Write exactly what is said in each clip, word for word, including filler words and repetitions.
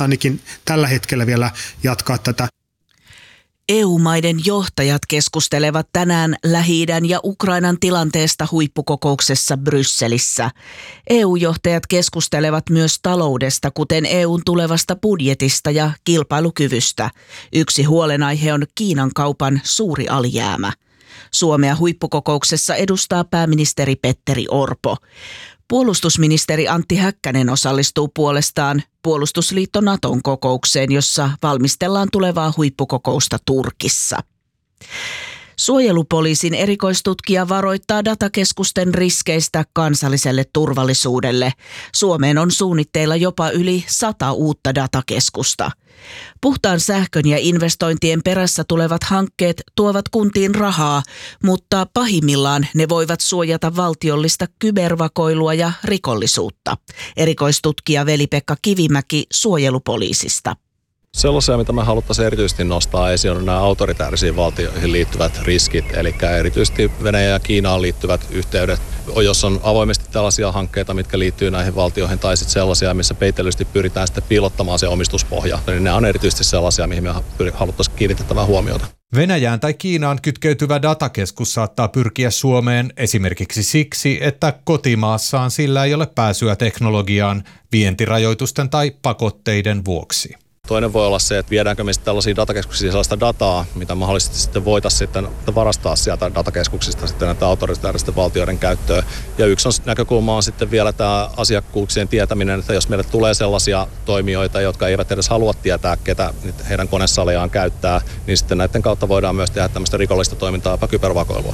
kannattaa ainakin tällä hetkellä vielä jatkaa tätä. E U-maiden johtajat keskustelevat tänään Lähi-idän ja Ukrainan tilanteesta huippukokouksessa Brysselissä. E U-johtajat keskustelevat myös taloudesta, kuten E U:n tulevasta budjetista ja kilpailukyvystä. Yksi huolenaihe on Kiinan kaupan suuri alijäämä. Suomea huippukokouksessa edustaa pääministeri Petteri Orpo. Puolustusministeri Antti Häkkänen osallistuu puolestaan puolustusliitto Naton kokoukseen, jossa valmistellaan tulevaa huippukokousta Turkissa. Suojelupoliisin erikoistutkija varoittaa datakeskusten riskeistä kansalliselle turvallisuudelle. Suomeen on suunnitteilla jopa yli sata uutta datakeskusta. Puhtaan sähkön ja investointien perässä tulevat hankkeet tuovat kuntiin rahaa, mutta pahimmillaan ne voivat suojata valtiollista kybervakoilua ja rikollisuutta. Erikoistutkija Veli-Pekka Kivimäki suojelupoliisista. Sellaisia, mitä me haluttaisiin erityisesti nostaa esiin, on nämä autoritäärisiin valtioihin liittyvät riskit, eli erityisesti Venäjään ja Kiinaan liittyvät yhteydet, jos on avoimesti tällaisia hankkeita, mitkä liittyy näihin valtioihin, tai sitten sellaisia, missä peitellysti pyritään sitten piilottamaan se omistuspohja, niin nämä on erityisesti sellaisia, mihin me haluttaisiin kiinnitettävää huomiota. Venäjään tai Kiinaan kytkeytyvä datakeskus saattaa pyrkiä Suomeen esimerkiksi siksi, että kotimaassaan sillä ei ole pääsyä teknologiaan vientirajoitusten tai pakotteiden vuoksi. Toinen voi olla se, että viedäänkö me tällaisiin datakeskuksiin sellaista dataa, mitä mahdollisesti sitten voitaisiin sitten varastaa sieltä datakeskuksista sitten näitä autoritääristen valtioiden käyttöön. Ja yksi on, näkökulma on sitten vielä tämä asiakkuuksien tietäminen, että jos meille tulee sellaisia toimijoita, jotka eivät edes halua tietää, ketä heidän konesalejaan käyttää, niin sitten näiden kautta voidaan myös tehdä tämmöistä rikollista toimintaa, jopa kybervakoilua.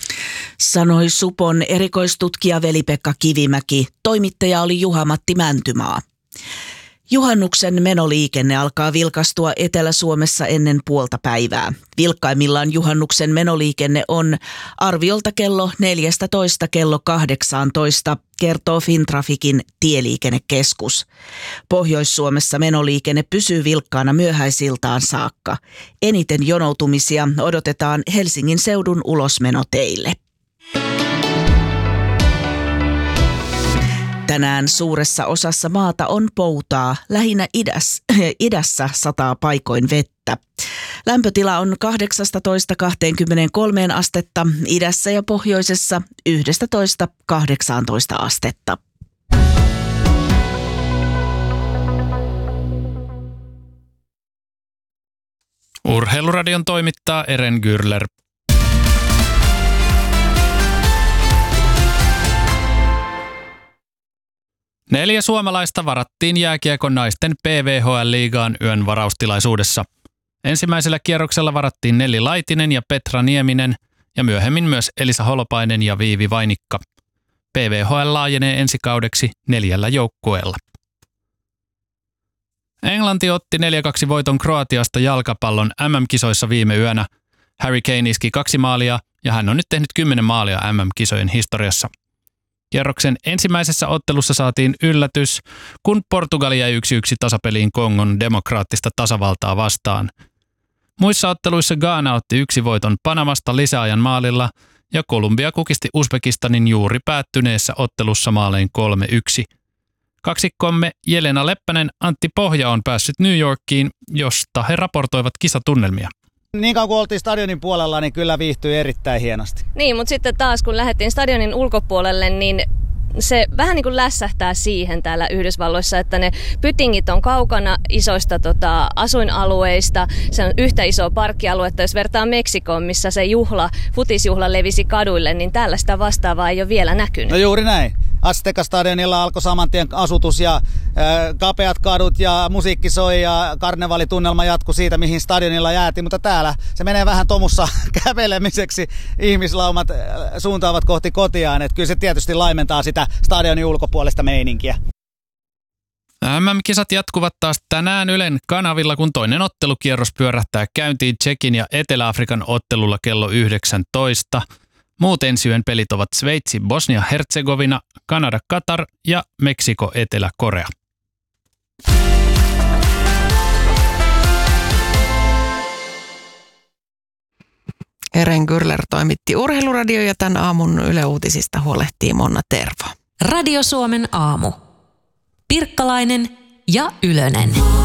Sanoi Supon erikoistutkija Veli-Pekka Kivimäki. Toimittaja oli Juha-Matti Mäntymaa. Juhannuksen menoliikenne alkaa vilkastua Etelä-Suomessa ennen puolta päivää. Vilkkaimmillaan juhannuksen menoliikenne on arviolta kello neljätoista kello kahdeksantoista, kertoo Fintrafikin tieliikennekeskus. Pohjois-Suomessa menoliikenne pysyy vilkkaana myöhäisiltaan saakka. Eniten jonoutumisia odotetaan Helsingin seudun ulosmenoteille. Tänään suuressa osassa maata on poutaa, lähinnä idässä, idässä sataa paikoin vettä. Lämpötila on kahdeksastatoista kahteenkymmeneenkolmeen astetta, idässä ja pohjoisessa yhdestätoista kahdeksaantoista astetta. Urheiluradion toimittaa Eren Gürler. Neljä suomalaista varattiin jääkiekon naisten P V H L-liigaan yön varaustilaisuudessa. Ensimmäisellä kierroksella varattiin Nelli Laitinen ja Petra Nieminen ja myöhemmin myös Elisa Holopainen ja Viivi Vainikka. P V H L laajenee ensi kaudeksi neljällä joukkueella. Englanti otti neljä kaksi voiton Kroatiasta jalkapallon M M-kisoissa viime yönä. Harry Kane iski kaksi maalia ja hän on nyt tehnyt kymmenen maalia M M-kisojen historiassa. Kierroksen ensimmäisessä ottelussa saatiin yllätys, kun Portugali jäi yksi yksi tasapeliin Kongon demokraattista tasavaltaa vastaan. Muissa otteluissa Ghana otti yksi voiton Panamasta lisäajan maalilla ja Kolumbia kukisti Uzbekistanin juuri päättyneessä ottelussa maalein kolme yksi. Kaksikkomme Jelena Leppänen, Antti Pohja on päässyt New Yorkiin, josta he raportoivat kisatunnelmia. Niin kauan kun oltiin stadionin puolella, niin kyllä viihtyi erittäin hienosti. Niin, mutta sitten taas kun lähdettiin stadionin ulkopuolelle, niin se vähän niin kuin lässähtää siihen täällä Yhdysvalloissa, että ne pytingit on kaukana isoista tota, asuinalueista. Se on yhtä isoa parkkialuetta, jos vertaa Meksikoon, missä se juhla, futisjuhla levisi kaduille, niin täällä sitä vastaavaa ei ole vielä näkynyt. No juuri näin. Azteca-stadionilla alkoi saman tien asutus ja äh, kapeat kadut ja musiikki soi ja karnevalitunnelma jatkui siitä, mihin stadionilla jäätiin, mutta täällä se menee vähän tomussa kävelemiseksi. Ihmislaumat äh, suuntaavat kohti kotiaan, että kyllä se tietysti laimentaa sitä stadionin ulkopuolista meininkiä. M M-kisat jatkuvat taas tänään Ylen kanavilla, kun toinen ottelukierros pyörähtää käyntiin Tšekin ja Etelä-Afrikan ottelulla kello yhdeksäntoista. Muut ensi yön pelit ovat Sveitsi, Bosnia-Herzegovina, Kanada, Katar ja Meksiko, Etelä-Korea. Eren Gürler toimitti Urheiluradio ja tämän aamun Yle Uutisista huolehtii Monna Tervo. Radio Suomen aamu. Pirkkalainen ja Ylönen.